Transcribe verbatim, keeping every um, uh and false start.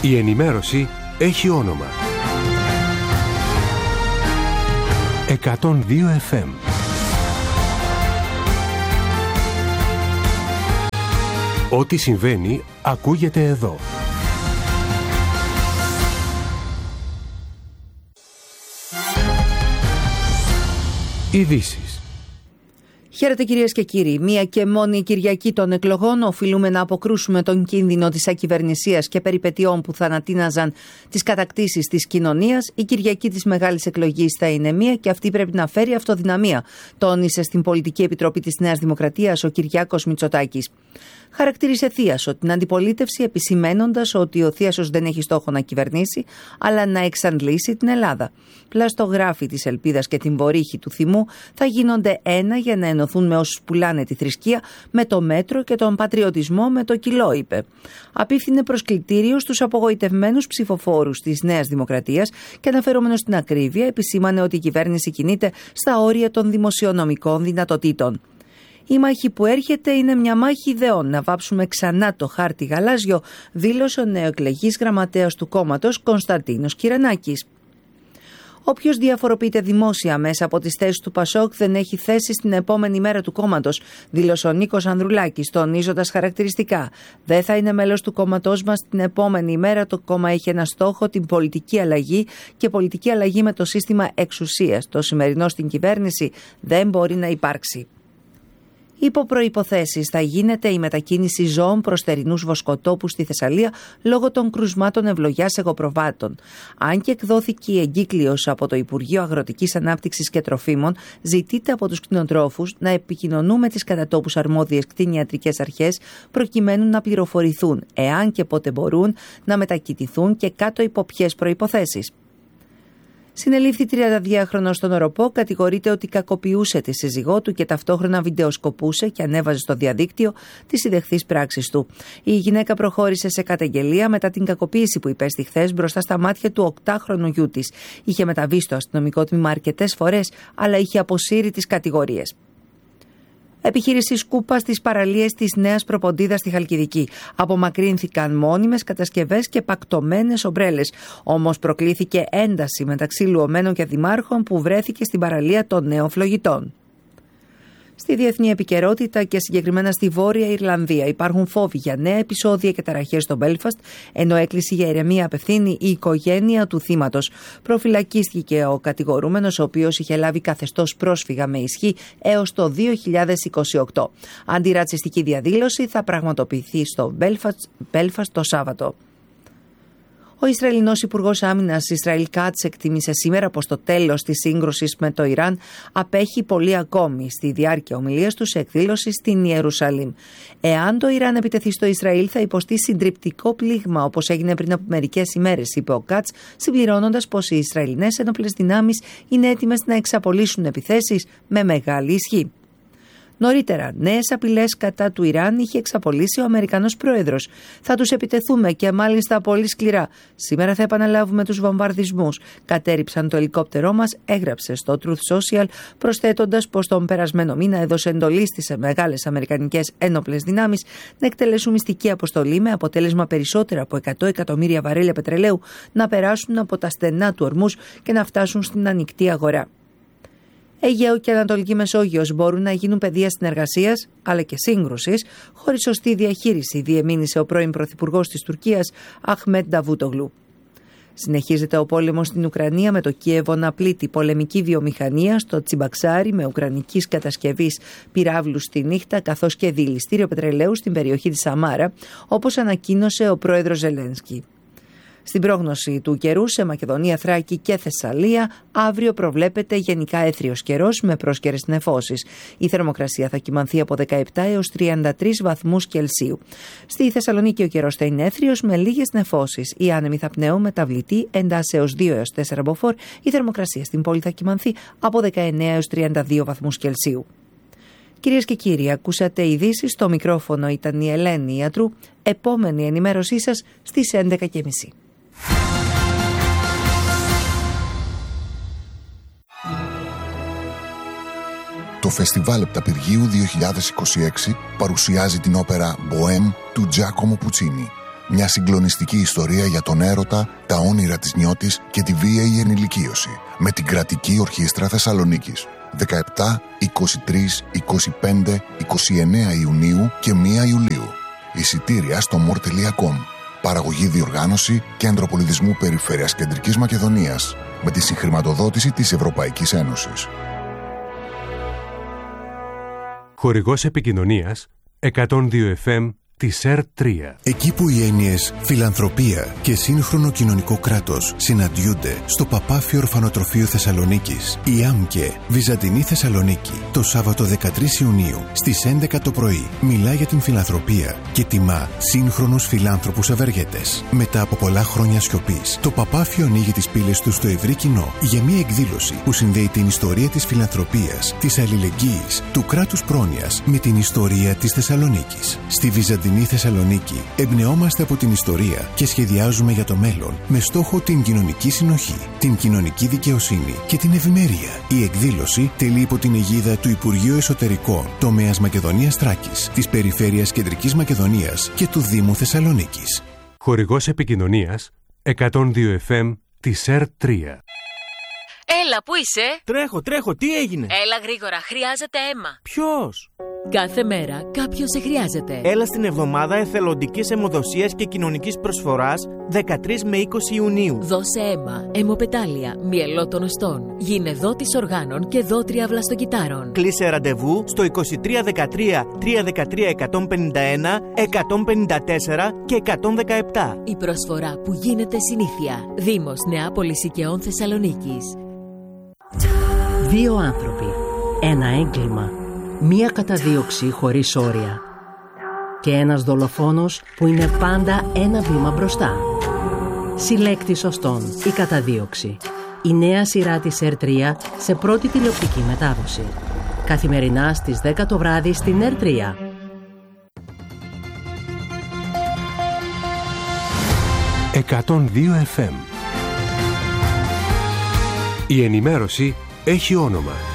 Η ενημέρωση έχει όνομα. εκατόν δύο εφ εμ. Ό,τι συμβαίνει ακούγεται εδώ. Ειδήσεις. Χαίρετε κυρίες και κύριοι. Μία και μόνη Κυριακή των εκλογών οφείλουμε να αποκρούσουμε τον κίνδυνο της ακυβερνησίας και περιπετειών που θανατίναζαν τις κατακτήσεις της κοινωνίας. Η Κυριακή της Μεγάλης Εκλογής θα είναι μία και αυτή πρέπει να φέρει αυτοδυναμία, τόνισε στην Πολιτική Επιτροπή της Νέας Δημοκρατίας ο Κυριάκος Μητσοτάκης. Χαρακτήρισε θίασο την αντιπολίτευση, επισημένοντας ότι ο θίασος δεν έχει στόχο να κυβερνήσει, αλλά να εξαντλήσει την Ελλάδα. Πλαστογράφοι της ελπίδας και την βορύχη του θυμού θα γίνονται ένα για να ενωθούν με όσους πουλάνε τη θρησκεία με το μέτρο και τον πατριωτισμό με το κιλό, είπε. Απίφθινε προσκλητήριο στους απογοητευμένους ψηφοφόρους της Νέας Δημοκρατίας και, αναφερόμενος στην ακρίβεια, επισήμανε ότι η κυβέρνηση κινείται στα όρια των δημοσιονομικών δυνατοτήτων. Η μάχη που έρχεται είναι μια μάχη ιδεών. Να βάψουμε ξανά το χάρτη γαλάζιο, δήλωσε ο νεοεκλεγής γραμματέας του κόμματος Κωνσταντίνος Κυρανάκης. Όποιος διαφοροποιείται δημόσια μέσα από τις θέσεις του Πασόκ δεν έχει θέση στην επόμενη μέρα του κόμματος, δήλωσε ο Νίκος Ανδρουλάκης, τονίζοντας χαρακτηριστικά: δεν θα είναι μέλος του κόμματός μας την επόμενη μέρα. Το κόμμα έχει ένα στόχο, την πολιτική αλλαγή, και πολιτική αλλαγή με το σύστημα εξουσίας. Το σημερινό στην κυβέρνηση δεν μπορεί να υπάρξει. Υπό προϋποθέσεις θα γίνεται η μετακίνηση ζώων προς θερινούς βοσκοτόπους στη Θεσσαλία λόγω των κρουσμάτων ευλογιάς εγωπροβάτων. Αν και εκδόθηκε η εγκύκλειος από το Υπουργείο Αγροτικής Ανάπτυξης και Τροφίμων, ζητείται από τους κτηνοτρόφους να επικοινωνούν με τις κατά τόπους αρμόδιες κτηνιατρικές αρχές προκειμένου να πληροφορηθούν εάν και πότε μπορούν να μετακινηθούν και κάτω υπό ποιες προϋποθέσεις. Συνελήφθη τριανταδυάχρονος στον Οροπό, κατηγορείται ότι κακοποιούσε τη σύζυγό του και ταυτόχρονα βιντεοσκοπούσε και ανέβαζε στο διαδίκτυο τις ιδεχθείς πράξεις του. Η γυναίκα προχώρησε σε καταγγελία μετά την κακοποίηση που υπέστη χθες μπροστά στα μάτια του οκτάχρονου γιού της. Είχε μεταβεί στο αστυνομικό τμήμα αρκετές φορές, αλλά είχε αποσύρει τις κατηγορίες. Επιχείρηση σκούπα στις παραλίες της Νέας Προποντίδας στη Χαλκιδική. Απομακρύνθηκαν μόνιμες κατασκευές και πακτωμένες ομπρέλες. Όμως προκλήθηκε ένταση μεταξύ λουωμένων και δημάρχων που βρέθηκε στην παραλία των Νέων Φλογητών. Στη διεθνή επικαιρότητα και συγκεκριμένα στη Βόρεια Ιρλανδία υπάρχουν φόβοι για νέα επεισόδια και ταραχές στο Μπέλφαστ, ενώ έκκληση για ηρεμία απευθύνει η οικογένεια του θύματος. Προφυλακίστηκε ο κατηγορούμενος, ο οποίος είχε λάβει καθεστώς πρόσφυγα με ισχύ έως το δύο χιλιάδες είκοσι οκτώ. Αντιρατσιστική διαδήλωση θα πραγματοποιηθεί στο Μπέλφαστ το Σάββατο. Ο Ισραηλινός Υπουργός Άμυνας Ισραήλ Κάτς εκτίμησε σήμερα πως το τέλος της σύγκρουσης με το Ιράν απέχει πολύ ακόμη, στη διάρκεια ομιλίας του σε εκδήλωση στην Ιερουσαλήμ. Εάν το Ιράν επιτεθεί στο Ισραήλ θα υποστεί συντριπτικό πλήγμα, όπως έγινε πριν από μερικές ημέρες, είπε ο Κάτς, συμπληρώνοντας πως οι Ισραηλινές ένοπλες δυνάμεις είναι έτοιμες να εξαπολύσουν επιθέσεις με μεγάλη ισχύ. Νωρίτερα, νέες απειλές κατά του Ιράν είχε εξαπολύσει ο Αμερικανός πρόεδρος. Θα τους επιτεθούμε και μάλιστα πολύ σκληρά. Σήμερα θα επαναλάβουμε τους βομβαρδισμούς. Κατέριψαν το ελικόπτερό μας, έγραψε στο Truth Social, προσθέτοντας πως τον περασμένο μήνα έδωσε εντολή στις μεγάλες αμερικανικές ένοπλες δυνάμεις να εκτελέσουν μυστική αποστολή με αποτέλεσμα περισσότερα από εκατό εκατομμύρια βαρέλια πετρελαίου να περάσουν από τα στενά του Ορμούζ και να φτάσουν στην ανοιχτή αγορά. Αιγαίο και Ανατολική Μεσόγειος μπορούν να γίνουν πεδία συνεργασίας αλλά και σύγκρουσης χωρίς σωστή διαχείριση, διεμήνυσε ο πρώην πρωθυπουργός της Τουρκίας Αχμέντ Νταβούτογλου. Συνεχίζεται ο πόλεμος στην Ουκρανία, με το Κίεβο να πλήττει πολεμική βιομηχανία στο Τσιμπαξάρι με ουκρανικής κατασκευής πυράβλους στη νύχτα, καθώς και δηληστήριο πετρελαίου στην περιοχή της Σαμάρα, όπως ανακοίνωσε ο πρόεδρος Ζελένσκι. Στην πρόγνωση του καιρού σε Μακεδονία, Θράκη και Θεσσαλία, αύριο προβλέπεται γενικά έθριος καιρός με πρόσκαιρες νεφώσεις. Η θερμοκρασία θα κυμανθεί από δεκαεπτά έως τριάντα τρεις βαθμούς Κελσίου. Στη Θεσσαλονίκη ο καιρός θα είναι έθριος με λίγες νεφώσεις. Οι άνεμοι θα πνέουν μεταβλητή εντάσσεως δύο έως τέσσερα μποφόρ. Η θερμοκρασία στην πόλη θα κυμανθεί από δεκαεννέα έως τριάντα δύο βαθμούς Κελσίου. Κυρίες και κύριοι, ακούσατε ειδήσεις. Στο μικρόφωνο ήταν η Ελένη Ιατρού. Επόμενη ενημέρωσή σας στις έντεκα και μισή. Το Φεστιβάλ Επταπηργίου δύο χιλιάδες είκοσι έξι παρουσιάζει την όπερα «Bohème» του Τζάκομο Πουτσίνι Μια συγκλονιστική ιστορία για τον έρωτα, τα όνειρα της νιώτης και τη βίαιη ενηλικίωση. Με την Κρατική Ορχήστρα Θεσσαλονίκης. δεκαεπτά, είκοσι τρεις, είκοσι πέντε, είκοσι εννέα Ιουνίου και πρώτη Ιουλίου. Εισιτήρια στο μορ τελεία κομ. Παραγωγή διοργάνωση Κέντρο Πολιτισμού Περιφέρειας Κεντρικής Μακεδονίας. Με τη συγχρηματοδότηση της Ευρωπαϊκής Ένωσης. Χορηγός επικοινωνίας εκατόν δύο εφ εμ της ΕΡΤ τρία. Εκεί που οι έννοιες φιλανθρωπία και σύγχρονο κοινωνικό κράτος συναντιούνται στο Παπάφιο Ορφανοτροφείο Θεσσαλονίκης, η ΆΜΚΕ Βυζαντινή Θεσσαλονίκη, το Σάββατο δεκατρείς Ιουνίου στις έντεκα το πρωί, μιλά για την φιλανθρωπία και τιμά σύγχρονους φιλάνθρωπους ευεργέτες. Μετά από πολλά χρόνια σιωπής, το Παπάφιο ανοίγει τις πύλες του στο ευρύ κοινό για μια εκδήλωση που συνδέει την ιστορία της φιλανθρωπίας, της αλληλεγγύης, του κράτους πρόνοιας με την ιστορία της Θεσσαλονίκης. Στη Βυζαντινή Θεσσαλονίκη εμπνεόμαστε από την ιστορία και σχεδιάζουμε για το μέλλον με στόχο την κοινωνική συνοχή, την κοινωνική δικαιοσύνη και την ευημερία. Η εκδήλωση τελεί υπό την αιγίδα του Υπουργείου Εσωτερικών, τομέας Μακεδονίας Θράκης, της Περιφέρειας Κεντρικής Μακεδονίας και του Δήμου Θεσσαλονίκης. Χορηγός επικοινωνίας εκατόν δύο εφ εμ της ΕΡΤ τρία. Έλα, πού είσαι? Τρέχω, τρέχω, τι έγινε? Έλα γρήγορα, χρειάζεται αίμα. Ποιος? Κάθε μέρα κάποιος σε χρειάζεται. Έλα στην εβδομάδα εθελοντικής αιμοδοσίας και κοινωνικής προσφοράς δεκατρείς με είκοσι Ιουνίου. Δώσε αίμα, αιμοπετάλια, μυελό των οστών. Γίνε δότης οργάνων και δότρια βλαστοκυτάρων. Κλείσε ραντεβού στο είκοσι τρία δεκατρία τριακόσια δεκατρία εκατόν πενήντα ένα, εκατόν πενήντα τέσσερα και εκατόν δεκαεπτά. Η προσφορά που γίνεται συνήθεια. Δήμος Νεάπολης Οικαιών Θεσσαλονίκης. Δύο άνθρωποι, ένα έγκλημα, μία καταδίωξη χωρίς όρια και ένας δολοφόνος που είναι πάντα ένα βήμα μπροστά. Συλλέκτη σωστών, η καταδίωξη. Η νέα σειρά της ΕΡΤ τρία σε πρώτη τηλεοπτική μετάδοση. Καθημερινά στις δέκα το βράδυ στην ΕΡΤ τρία. εκατόν δύο εφ εμ. Η ενημέρωση έχει όνομα.